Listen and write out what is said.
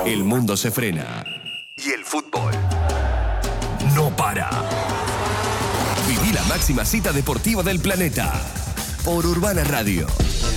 El mundo se frena. Y el fútbol no para. Viví la máxima cita deportiva del planeta. Por Urbana Radio.